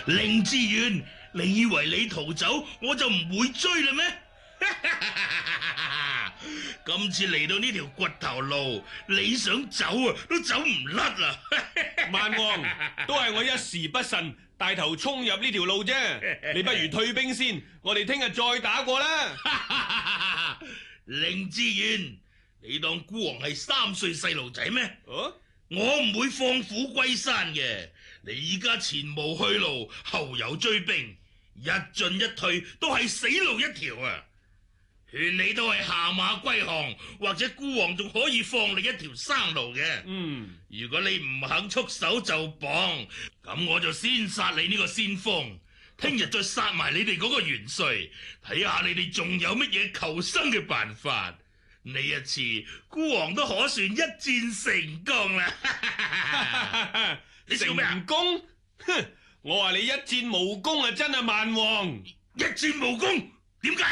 凌志遠，你以為你逃走我就唔會追啦咩？今次嚟到呢條掘頭路，你想走啊都走唔甩啦！ 萬王，都係我一時不慎，帶頭衝入呢條路啫。你不如退兵先，我哋聽日再打過啦。 凌志遠，你當孤王係3歲細路仔咩？ 哦， 我唔會放虎歸山嘅。你依家前無去路，後有追兵，一進一退都係死路一條啊！勸你都係下馬歸降，或者孤王仲可以放你一條生路嘅。如果你唔肯束手就綁，咁我就先殺你呢個先鋒，聽日再殺埋你哋嗰個元帥，睇下你哋仲有乜嘢求生嘅辦法。呢一次孤王都可算一戰成功啦！你笑咩啊？ 成功？哼！我話你一戰無功啊，真係萬王！ 一戰無功？點解？